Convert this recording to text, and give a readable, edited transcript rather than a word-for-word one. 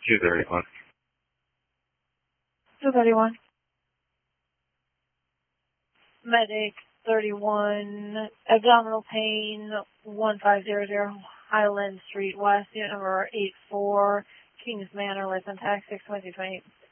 231. 231. Medic 31, abdominal pain, 1500 Highland Street West, unit number 84, Kings Manor, with intact 62228.